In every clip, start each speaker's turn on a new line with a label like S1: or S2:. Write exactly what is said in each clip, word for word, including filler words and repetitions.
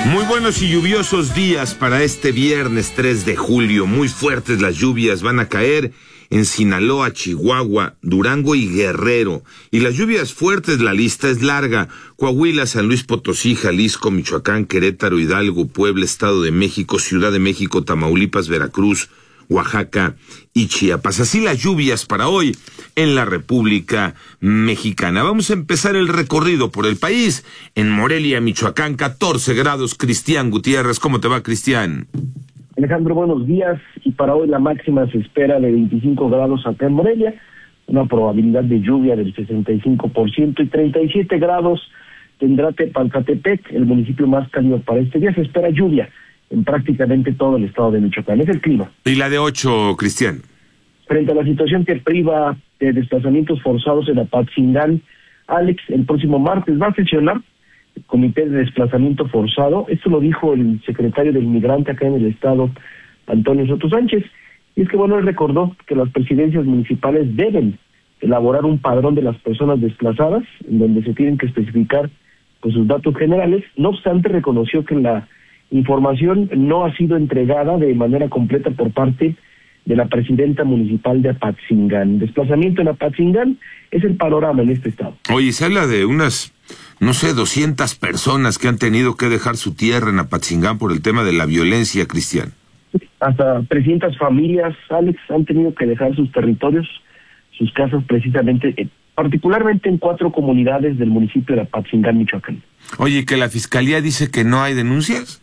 S1: Muy buenos y lluviosos días para este viernes tres de julio. Muy fuertes las lluvias van a caer en Sinaloa, Chihuahua, Durango y Guerrero. Y las lluvias fuertes, la lista es larga. Coahuila, San Luis Potosí, Jalisco, Michoacán, Querétaro, Hidalgo, Puebla, Estado de México, Ciudad de México, Tamaulipas, Veracruz, Oaxaca y Chiapas. Así las lluvias para hoy en la República Mexicana. Vamos a empezar el recorrido por el país. En Morelia, Michoacán, catorce grados. Cristian Gutiérrez, ¿cómo te va, Cristian?
S2: Alejandro, buenos días. Y para hoy la máxima se espera de veinticinco grados acá en Morelia, una probabilidad de lluvia del sesenta y cinco por ciento, y treinta y siete grados tendrá Tepalcatepec, el municipio más cálido para este día. Se espera lluvia en prácticamente todo el estado de Michoacán. Es el clima.
S1: ¿Y la de ocho, Cristian?
S2: Frente a la situación que priva de desplazamientos forzados en Apatzingán, Alex, el próximo martes va a sesionar el Comité de Desplazamiento Forzado. Esto lo dijo el secretario del Migrante acá en el estado, Antonio Soto Sánchez. Y es que, bueno, él recordó que las presidencias municipales deben elaborar un padrón de las personas desplazadas, en donde se tienen que especificar pues sus datos generales. No obstante, reconoció que la información no ha sido entregada de manera completa por parte de la presidenta municipal de Apatzingán. Desplazamiento en Apatzingán es el panorama en este estado.
S1: Oye, se habla de unas, no sé, doscientas personas que han tenido que dejar su tierra en Apatzingán por el tema de la violencia, Cristian.
S2: Hasta trescientas familias, Alex, han tenido que dejar sus territorios, sus casas, precisamente, particularmente en cuatro comunidades del municipio de Apatzingán, Michoacán.
S1: Oye, que la fiscalía dice que no hay denuncias.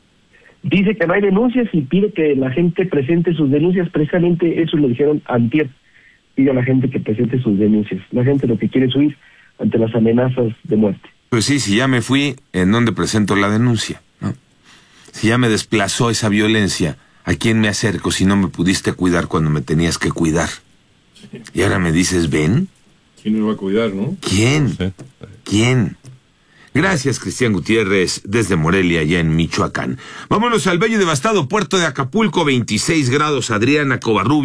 S2: Dice que no hay denuncias y pide que la gente presente sus denuncias. Precisamente eso lo dijeron antier. Pide a la gente que presente sus denuncias. La gente lo que quiere es huir ante las amenazas de muerte.
S1: Pues sí, si ya me fui, ¿en dónde presento la denuncia? ¿No? Si ya me desplazó esa violencia, ¿a quién me acerco si no me pudiste cuidar cuando me tenías que cuidar? Y ahora me dices, ven.
S3: ¿Quién me va a cuidar, no?
S1: ¿Quién?
S3: No sé.
S1: ¿Quién? Gracias, Cristian Gutiérrez, desde Morelia, allá en Michoacán. Vámonos al bello y devastado puerto de Acapulco, veintiséis grados. Adriana Covarrubias.